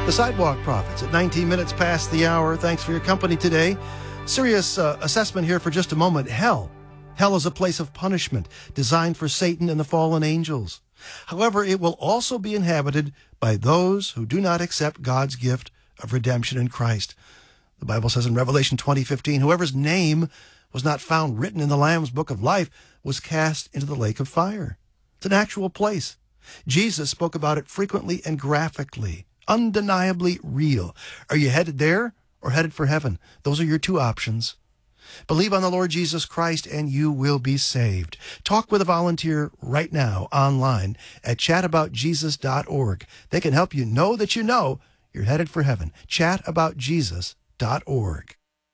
The Sidewalk Prophets at 19 minutes past the hour. Thanks for your company today. Serious assessment here for just a moment. Hell. Hell is a place of punishment designed for Satan and the fallen angels. However, it will also be inhabited by those who do not accept God's gift of redemption in Christ. The Bible says in Revelation 20:15, whoever's name was not found written in the Lamb's book of life was cast into the lake of fire. It's an actual place. Jesus spoke about it frequently and graphically, undeniably real. Are you headed there or headed for heaven? Those are your two options. Believe on the Lord Jesus Christ and you will be saved. Talk with a volunteer right now online at chataboutjesus.org. They can help you know that you know you're headed for heaven. Chataboutjesus.org.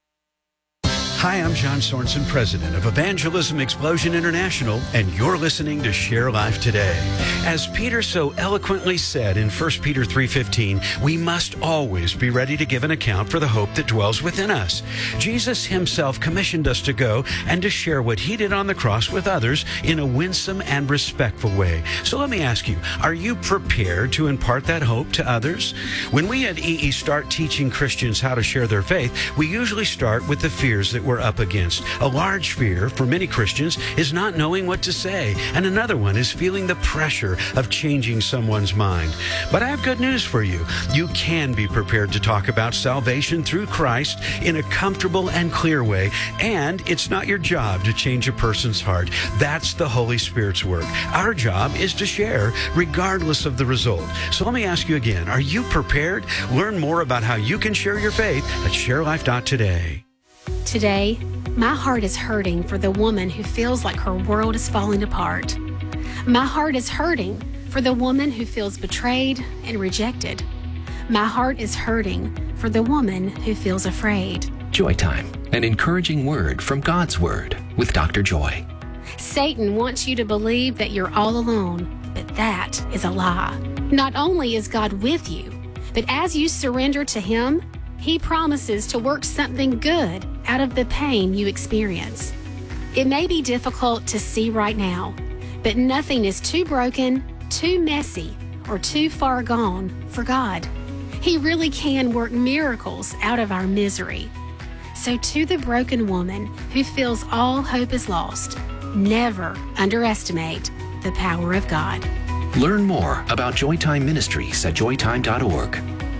Hi, I'm John Sorensen, president of Evangelism Explosion International, and you're listening to Share Life Today. As Peter so eloquently said in 1 Peter 3:15, we must always be ready to give an account for the hope that dwells within us. Jesus himself commissioned us to go and to share what he did on the cross with others in a winsome and respectful way. So let me ask you, are you prepared to impart that hope to others? When we at EE start teaching Christians how to share their faith, we usually start with the fears that we're up against. A large fear for many Christians is not knowing what to say, and another one is feeling the pressure of changing someone's mind. But I have good news for you. You can be prepared to talk about salvation through Christ in a comfortable and clear way, and it's not your job to change a person's heart. That's the Holy Spirit's work. Our job is to share, regardless of the result. So let me ask you again, are you prepared? Learn more about how you can share your faith at sharelife.today. Today, my heart is hurting for the woman who feels like her world is falling apart. My heart is hurting for the woman who feels betrayed and rejected. My heart is hurting for the woman who feels afraid. Joy Time, an encouraging word from God's Word with Dr. Joy. Satan wants you to believe that you're all alone, but that is a lie. Not only is God with you, but as you surrender to Him, He promises to work something good out of the pain you experience. It may be difficult to see right now, but nothing is too broken, too messy, or too far gone for God. He really can work miracles out of our misery. So to the broken woman who feels all hope is lost, never underestimate the power of God. Learn more about Joytime Ministries at joytime.org.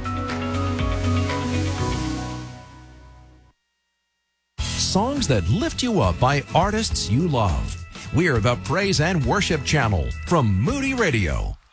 Songs that lift you up by artists you love. We're the Praise and Worship Channel from Moody Radio.